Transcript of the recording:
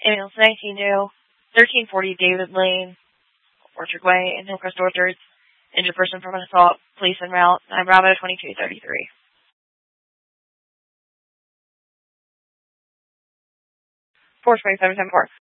Daniels 19 new, 1340 David Lane, Orchard Way in Hillcrest Orchards. Injured person from an assault, police en route, 9 Bravo 2233. 42774.